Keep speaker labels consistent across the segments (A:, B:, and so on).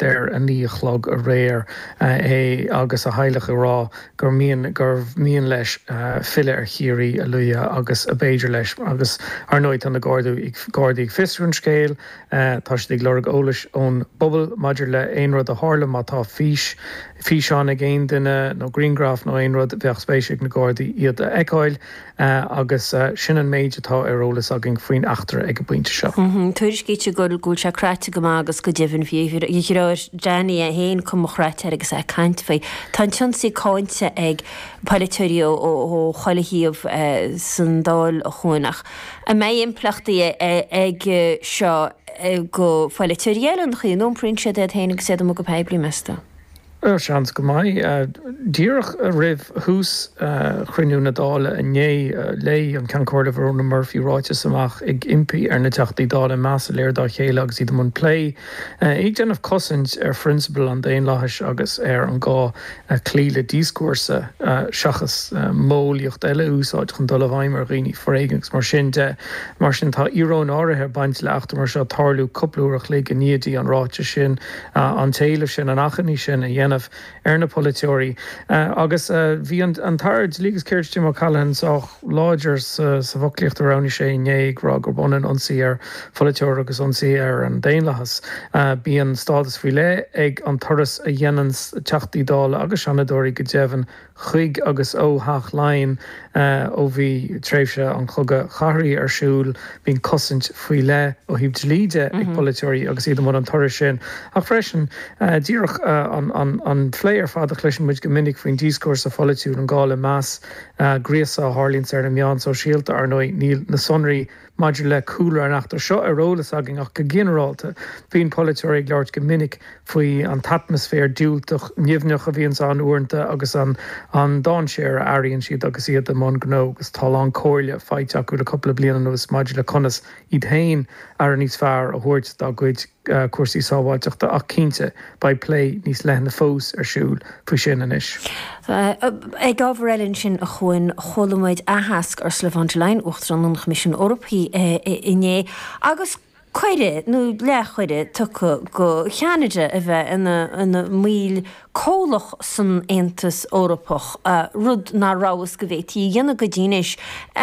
A: der a níochlog a réir é agus a heilige rá gur míon leis fille ar chiaí a luia agus a béidir leis agus ar nóid an na gádaí fisrún scéil tá sé glórig ólas ón bobbal maidir le aonrad a hála má tá fís an a géin duine nó Greengraf nó aonrad bheith spéisiigh na gádaí iad a eáil agus sin an méid atá ar ólas agin faoin achtar ag go buinte seo.
B: Tuairis cíte gúil se creite go agus go ddíhann fiúhir i Jenny a héin cum chreite agus a caiint fé. Tá tionsaí cáinte ag politúrio ó choilehíomh san dáil a chuúnach. A mé implachtaí ag seo go politúrial an chuún printse a héananig sé go peblií measta.
A: Seans go mai díirech a rih hús chruinú na dála a né lei an Concordia Verona Murphy ráite amach ag impi ar na teachtaí dála meas léir dá chéile agus iad mun play. Ag déanamh cosint ar principal an déon láthais agus ar an gá clíle díscuirsa seachas móíocht eile úsáid chun dul bhaimar rií foréigegus mar sin tá írón áirithe baint le achtar mar seo tarlú coplúach le go níadí an ráite sin an téile sin an achaní sin a dhéanamh ar na politúirí. Agus bhí an taird lígus céirtí má Callahan ách láidir sa bhoclíocht arána sé néag rá gur bunan ansaí ar politúir agus ansaí ar an déonlachas. Bí an stádas fao le ag an turas a dhéanaan teachtaí dála agus anadóirí go déhann chuig agus óthach lainn ó bhí tréimhse an chugad chathaí arsúil bín cosint faoi le ó híb líide ag politúirí agus iad an turas sin. Ach freisin díreach an phléir fáda chluisisin muid go minic faoin díscóir sa folitiúil an gála meas gréasa hálíonn ar na meán so síalta ar níl na sonraí maidir le coolar an achtar seo arolalas agin ach go generalta bhíon politúir ag leabhart go minic faoi an atmosfér dúilteach nimhneach a bhíon an uaireanta agus an dáin séar airíonn siad agus iad am an gó agus tá an cóirle feite acu a coppla bliana nuas maidir le conas iad hain ar níos fearr a thuirt dá gcuid cuasaí sábháilteachta ach cínte ba play níos lena fós arsúil faoi sin inis.
B: Ag ábharelinn sin a chuin cholamid ahasc ar Slevantlein Uachtar an Commission Europí iné agus chuide nó le chuide tu go cheanide a bheith ina míl cólach san Aontas Europach rud ná ráhas go bhétí dhéanana go ddínis.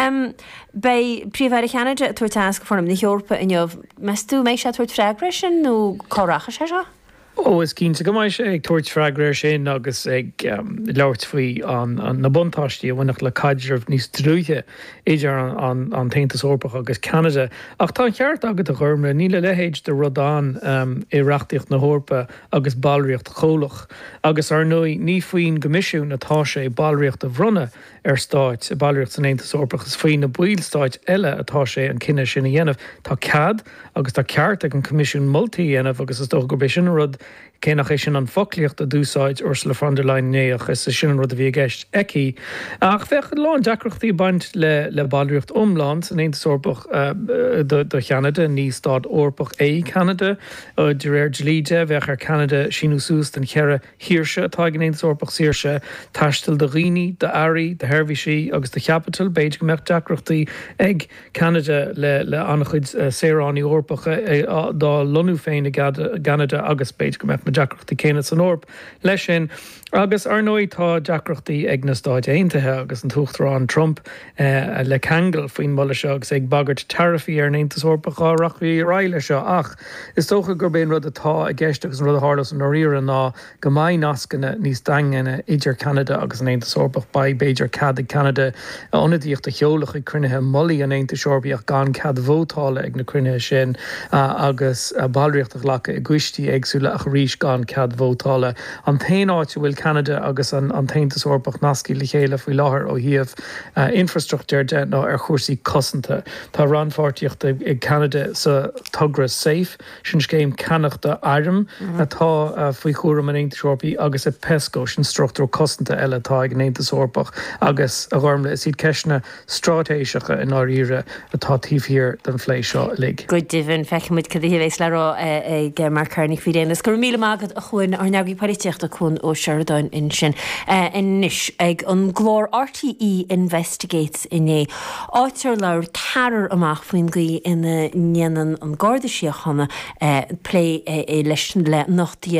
B: Bei príomhhar cheanide a tuairteasca form na Eorpa inneomh meú mééis se tuairt freigra sin nó choracha sé seo?
A: Is cínta go maiid ag tuairt freigra sin agus ag leirt faoi an na buntáistí a bhainach le caidirmh níos trúthe idir an Taontas Eorpach agus Canada. Ach tá cheart agad a churmra níle lehéid de rudán i reachtaíocht na Eorpa agus ballríocht cholach. Agus ar nó ní faoin gomisisiún atá sé ballríocht a bhrunne ar stáit a ballríocht san Taontas Eorpach is faoin na buílstáit eile atá sé an cinenne sin a dhéanamh. Tá cad agus tá ceart ag an comisiún multi dhéanamh agus is do go sin rud cénach é sin an foclíocht a dúsáid Ursula von der Leyen néach is sin rud a bhí gceist eici. Ach bheith láin deacrochtaí baint le ballríocht umland san Aontas Eorpach do Canada níos stád Eorpach é Canada de réir líide bheith ar Canada sinú sús den cheire hiirse atá an Aontas Eorpach síirse taistil de rií de airí de Hervisí agus de Capital beidir go meach deacrochtaí ag Canada le annachchuid séránní Eorpacha dá lonú féin a Canada agus beidir go meach deacrochtaí céine san Eorp leis sin agus ar nóid tá deacrochtaí ag na stáid aontaithe agus an tuachtarán Trump le Kangol faoin mulle seo agus ag bagart tarifaí ar an Aontas Eorpach rachí ráile seo ach is tócha gur béon rud atá a gceist agus an rud a hálas an áíre ná go maiid nascanna níos daingine idir Canada agus an Aontas Eorpach ba beidir cad ag Canada ionadíocht a cheolach ag crunethe molí an Aontas Eorpach ach gan cad bhótála ag na crunethe sin agus ballríochtach lecha i gcuistí agsúla a ríis gan cad bhótála an taonáit bhfuil Canada agus an Taontas Eorpach nascí le chéile faoi láthair ó thaobh infrastructure de ná ar chósaí cosanta. Tá ranfáirtíocht ag Canada sa tugra safe sin céim canachta airm atá faoi chóram an Aontas Eorpaí agus a PESCO sin struchtúr cosanta eile tá ag an Aontas Eorpach agus a gharmla is iad ceisna strátéiseacha in áíre atá tíomhhir den phlé seo lig.
B: Go dibhann feicemuid cad híhééis lerá ag mar carnig fao déanalas gur míle mágad a chuin ar neagaí políteachta chun ó Sheridan in sin níis ag an glór RTE Investigates iné áitir leir tarar amach faoin gaí ina nnéanaan an Garda síochanna play é leis le nachtaí